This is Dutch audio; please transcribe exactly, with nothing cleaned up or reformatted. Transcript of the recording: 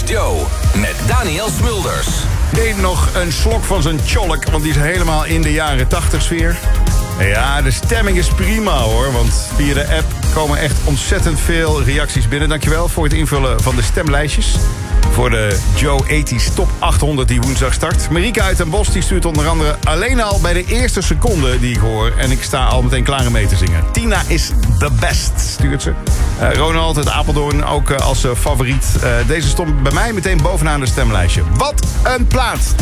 Joe met Daniel Smulders. Deed nog een slok van zijn tjolk, want die is helemaal in de jaren tachtig sfeer. Ja, de stemming is prima hoor, want via de app komen echt ontzettend veel reacties binnen. Dankjewel voor het invullen van de stemlijstjes voor de Joe tachtig Top achthonderd die woensdag start. Marieke uit Den Bosch die stuurt onder andere alleen al bij de eerste seconde die ik hoor. En ik sta al meteen klaar om mee te zingen. Tina is the best, stuurt ze. Uh, Ronald uit Apeldoorn ook uh, als uh, favoriet. Uh, deze stond bij mij meteen bovenaan de stemlijstje. Wat een plaat!